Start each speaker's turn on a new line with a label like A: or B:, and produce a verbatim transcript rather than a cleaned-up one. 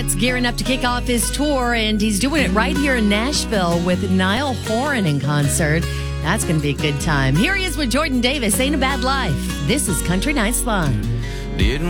A: Tourette's gearing up to kick off his tour, and he's doing it right here in Nashville with Niall Horan in concert. That's going to be a good time. Here he is with Jordan Davis. Ain't a Bad Life. This is Country Nights Live.
B: Didn't